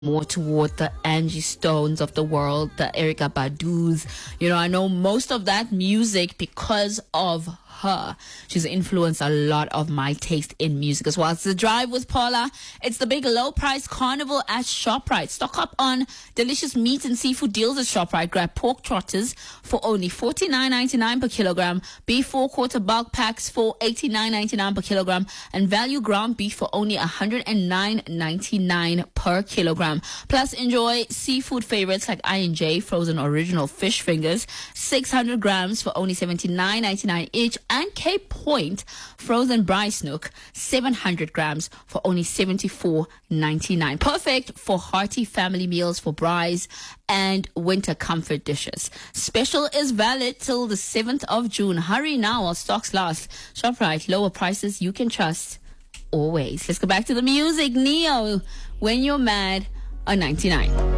more toward the Angie Stones of the world, the Erykah Badu's. I know most of that music because of her. She's influenced a lot of my taste in music as well. It's The Drive with Paula. It's the big low price carnival at ShopRite. Stock up on delicious meat and seafood deals at ShopRite. Grab pork trotters for only $49.99 per kilogram, beef 4-quarter bulk packs for $89.99 per kilogram, and value ground beef for only $109.99 per kilogram. Plus, enjoy seafood favorites like I&J frozen original fish fingers, 600 grams for only $79.99 each, and Cape Point frozen braai snook, 700 grams for only $74.99. Perfect for hearty family meals for braais and winter comfort dishes. Special is valid till the 7th of June. Hurry now while stocks last. ShopRite, lower prices you can trust always. Let's go back to the music. Neo, When You're Mad, on 99.